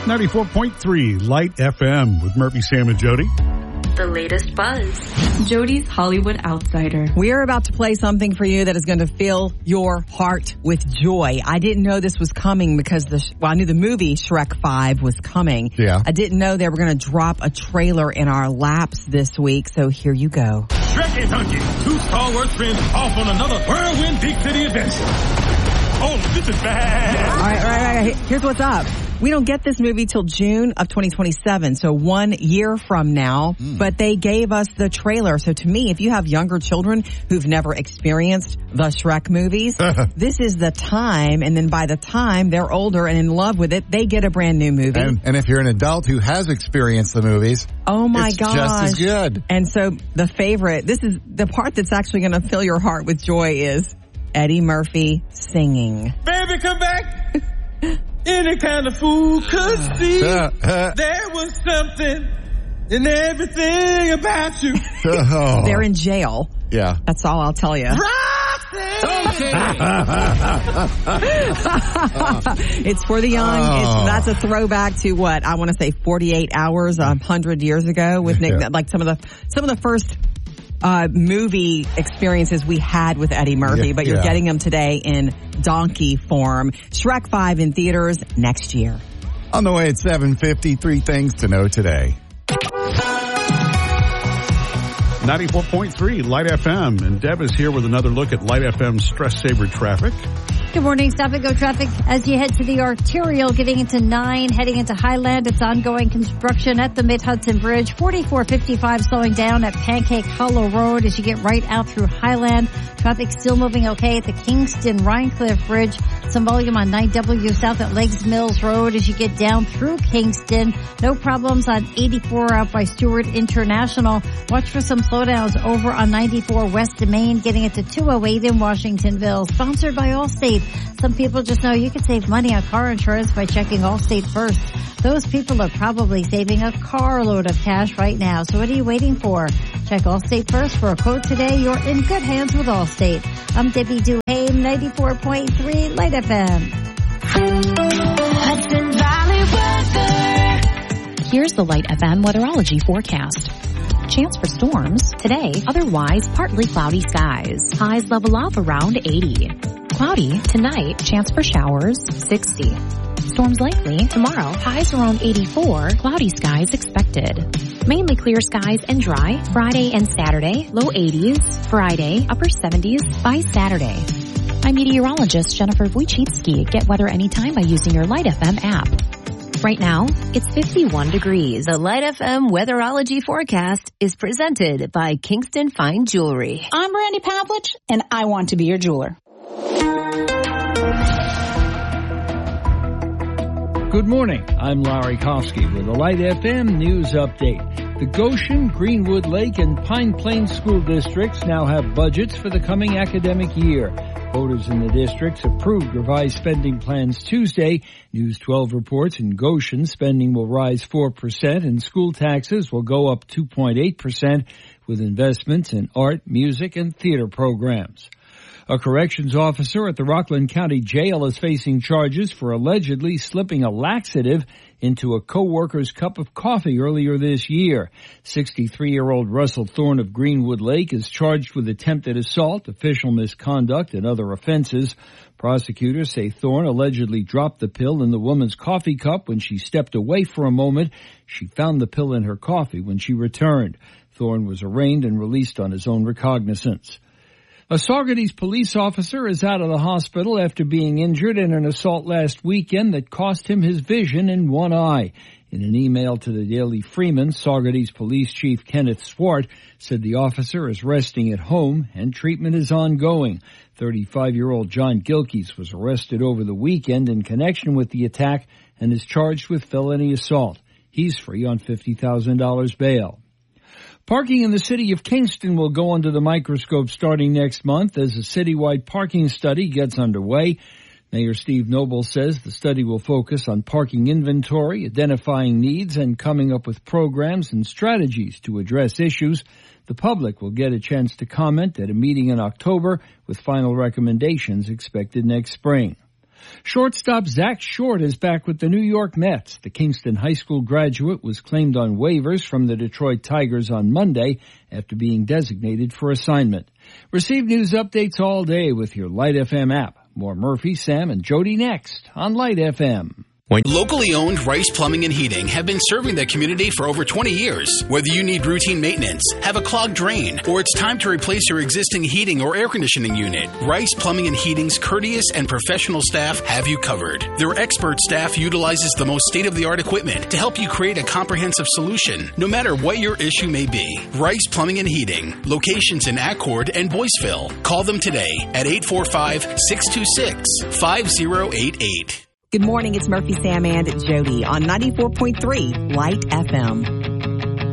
94.3 Light FM with Murphy, Sam, and Jody. The latest buzz. Jody's Hollywood Outsider. We are about to play something for you that is going to fill your heart with joy. I didn't know this was coming because I knew the movie Shrek 5 was coming. Yeah. I didn't know they were going to drop a trailer in our laps this week, so here you go. Shrek and Donkey, two stalwart friends off on another whirlwind big city adventure. Oh, this is bad. All right. Here's what's up. We don't get this movie till June of 2027, so 1 year from now. But they gave us the trailer. So to me, if you have younger children who've never experienced the Shrek movies, this is the time. And then by the time they're older and in love with it, they get a brand new movie. And if you're an adult who has experienced the movies, oh my it's gosh, just as good. And so the favorite, this is the part that's actually going to fill your heart with joy, is Eddie Murphy singing. Baby, come back. Any kind of fool could see there was something in everything about you. They're in jail. Yeah. That's all I'll tell you. It's for the young. That's a throwback to what I want to say 48 hours 100 years ago with Nick. Like some of the first movie experiences we had with Eddie Murphy, but you're getting them today in donkey form. Shrek 5 in theaters next year. On the way at 7:50, 3 things to know today. 94.3 Light FM, and Deb is here with another look at Light FM Stress Saver traffic. Good morning. Stop and go traffic as you head to the arterial, getting into 9, heading into Highland. It's ongoing construction at the Mid-Hudson Bridge. 4455 slowing down at Pancake Hollow Road as you get right out through Highland. Traffic still moving okay at the Kingston Rhinecliff Bridge. Some volume on 9W south at Lakes Mills Road as you get down through Kingston. No problems on 84 out by Stewart International. Watch for some slowdowns over on 94 west of Main, getting it to 208 in Washingtonville. Sponsored by Allstate. Some people just know you can save money on car insurance by checking Allstate first. Those people are probably saving a carload of cash right now. So what are you waiting for? Check Allstate first for a quote today. You're in good hands with Allstate. I'm Debbie Duhame, 94.3 Light FM. Hudson Valley weather. Here's the Light FM weatherology forecast. Chance for storms today, otherwise partly cloudy skies. Highs level off around 80. Cloudy tonight, chance for showers 60. Storms likely tomorrow, highs around 84, cloudy skies expected. Mainly clear skies and dry Friday and Saturday, low 80s, Friday, upper 70s by Saturday. I'm meteorologist Jennifer Wojcicki. Get weather anytime by using your Light FM app. Right now, it's 51 degrees. The Light FM weatherology forecast is presented by Kingston Fine Jewelry. I'm Brandy Pavlich, and I want to be your jeweler. Good morning. I'm Larry Kosky with a Light FM news update. The Goshen, Greenwood Lake, and Pine Plains school districts now have budgets for the coming academic year. Voters in the districts approved revised spending plans Tuesday. News 12 reports in Goshen spending will rise 4% and school taxes will go up 2.8% with investments in art, music, and theater programs. A corrections officer at the Rockland County Jail is facing charges for allegedly slipping a laxative into a co-worker's cup of coffee earlier this year. 63-year-old Russell Thorne of Greenwood Lake is charged with attempted assault, official misconduct, and other offenses. Prosecutors say Thorne allegedly dropped the pill in the woman's coffee cup when she stepped away for a moment. She found the pill in her coffee when she returned. Thorne was arraigned and released on his own recognizance. A Saugerties police officer is out of the hospital after being injured in an assault last weekend that cost him his vision in one eye. In an email to the Daily Freeman, Saugerties Police Chief Kenneth Swart said the officer is resting at home and treatment is ongoing. 35-year-old John Gilkes was arrested over the weekend in connection with the attack and is charged with felony assault. He's free on $50,000 bail. Parking in the city of Kingston will go under the microscope starting next month as a citywide parking study gets underway. Mayor Steve Noble says the study will focus on parking inventory, identifying needs, and coming up with programs and strategies to address issues. The public will get a chance to comment at a meeting in October with final recommendations expected next spring. Shortstop Zach Short is back with the New York Mets. The Kingston High School graduate was claimed on waivers from the Detroit Tigers on Monday after being designated for assignment. Receive news updates all day with your Light FM app. More Murphy, Sam, and Jody next on Light FM. Locally owned Rice Plumbing and Heating have been serving the community for over 20 years. Whether you need routine maintenance, have a clogged drain, or it's time to replace your existing heating or air conditioning unit, Rice Plumbing and Heating's courteous and professional staff have you covered. Their expert staff utilizes the most state-of-the-art equipment to help you create a comprehensive solution, no matter what your issue may be. Rice Plumbing and Heating, locations in Accord and Boyceville. Call them today at 845-626-5088. Good morning. It's Murphy, Sam, and Jody on 94.3 Light FM.